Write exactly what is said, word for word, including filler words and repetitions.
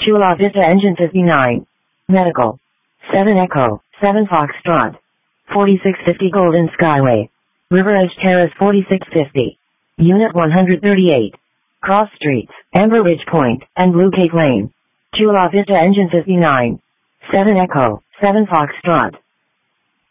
Chula Vista Engine fifty-nine. Medical. seven Echo, seven Foxtrot. forty-six fifty Golden Skyway. River Edge Terrace forty-six fifty. Unit one hundred thirty-eight. Cross Streets, Amber Ridge Point, and Blue Cave Lane. Chula Vista Engine fifty-nine. seven Echo, seven Foxtrot.